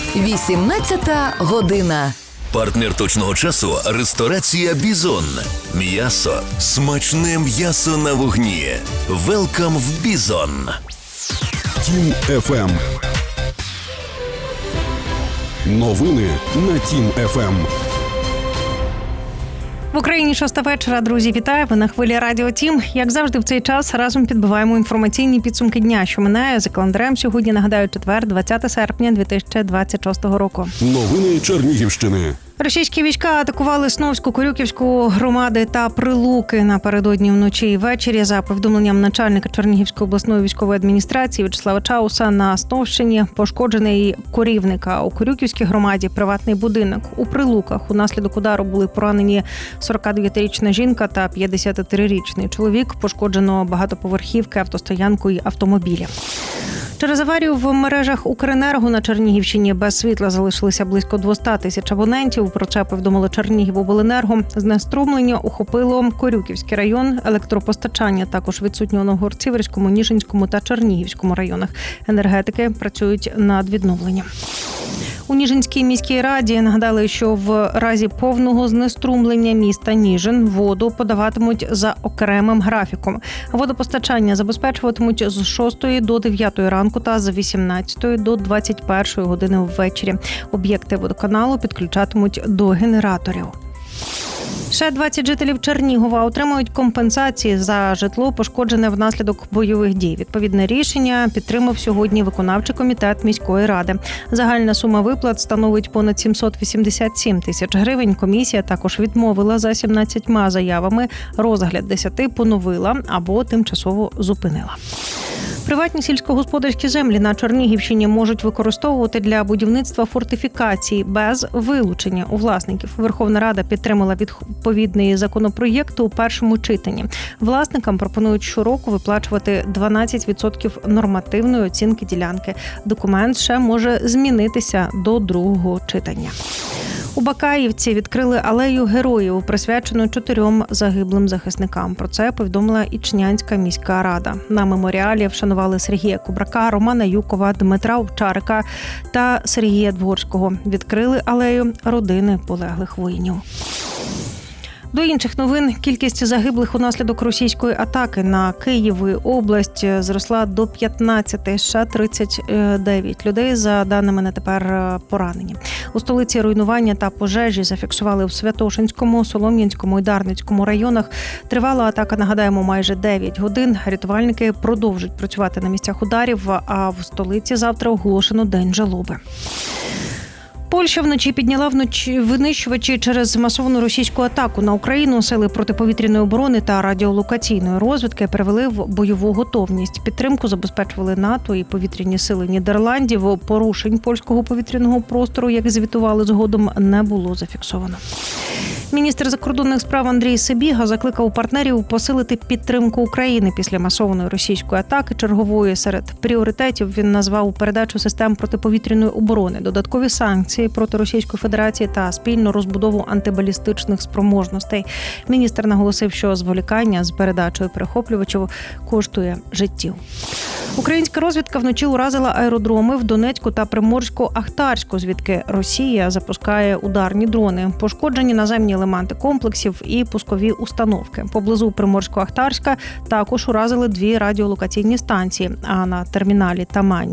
18 година. Партнер точного часу – ресторація «Бізон». М'ясо. Смачне м'ясо на вогні. Велкам в «Бізон». Тім ФМ. Новини на Тім ФМ. В Україні 6 вечора, друзі, вітаю! Ви на хвилі Радіо Тім. Як завжди в цей час разом підбиваємо інформаційні підсумки дня, що минає. За календарем сьогодні, нагадаю, четвер, 20 серпня 2026 року. Новини Чернігівщини. Російські війська атакували Сновську, Корюківську громади та Прилуки напередодні вночі і ввечері. За повідомленням начальника Чернігівської обласної військової адміністрації В'ячеслава Чауса, на Сновщині пошкоджений корівника. У Корюківській громаді приватний будинок. У Прилуках унаслідок удару були поранені 49-річна жінка та 53-річний чоловік. Пошкоджено багатоповерхівки, автостоянку і автомобілі. Через аварію в мережах Укренерго на Чернігівщині без світла залишилися близько 200 тисяч абонентів. Про це повідомило Чернігівобленерго. Знеструмлення охопило Корюківський район. Електропостачання також відсутнє у Новгород-Сіверському, Ніжинському та Чернігівському районах. Енергетики працюють над відновленням. У Ніжинській міській раді нагадали, що в разі повного знеструмлення міста Ніжин воду подаватимуть за окремим графіком. Водопостачання забезпечуватимуть з 6 до 9 ранку та з 18 до 21 години ввечері. Об'єкти водоканалу підключатимуть до генераторів. Ще 20 жителів Чернігова отримають компенсації за житло, пошкоджене внаслідок бойових дій. Відповідне рішення підтримав сьогодні виконавчий комітет міської ради. Загальна сума виплат становить понад 787 тисяч гривень. Комісія також відмовила за 17 заявами. Розгляд 10 поновила або тимчасово зупинила. Приватні сільськогосподарські землі на Чернігівщині можуть використовувати для будівництва фортифікацій без вилучення у власників. Верховна Рада підтримала відповідний законопроєкт у першому читанні. Власникам пропонують щороку виплачувати 12% нормативної оцінки ділянки. Документ ще може змінитися до другого читання. У Бакаївці відкрили алею героїв, присвячену 4 загиблим захисникам. Про це повідомила Ічнянська міська рада. На меморіалі вшанували Сергія Кубрака, Романа Юкова, Дмитра Овчарика та Сергія Дворського. Відкрили алею родини полеглих воїнів. До інших новин. Кількість загиблих унаслідок російської атаки на Київ і область зросла до 15, ще 39 людей, за даними на тепер, поранені. У столиці руйнування та пожежі зафіксували в Святошинському, Солом'янському і Дарницькому районах. Тривала атака, нагадаємо, майже 9 годин. Рятувальники продовжують працювати на місцях ударів, а в столиці завтра оголошено День жалоби. Польща вночі підняла винищувачі через масовану російську атаку на Україну. Сили протиповітряної оборони та радіолокаційної розвідки перевели в бойову готовність. Підтримку забезпечували НАТО і повітряні сили Нідерландів. Порушень польського повітряного простору, як звітували згодом, не було зафіксовано. Міністр закордонних справ Андрій Сибіга закликав партнерів посилити підтримку України після масованої російської атаки. Чергової серед пріоритетів він назвав передачу систем протиповітряної оборони, додаткові санкції проти Російської Федерації та спільну розбудову антибалістичних спроможностей. Міністр наголосив, що зволікання з передачою перехоплювачів коштує життів. Українська розвідка вночі уразила аеродроми в Донецьку та Приморську-Ахтарську, звідки Росія запускає ударні дрони. Пошкоджені наземні елементи комплексів і пускові установки. Поблизу Приморсько-Ахтарська також уразили 2 радіолокаційні станції, а на терміналі Тамань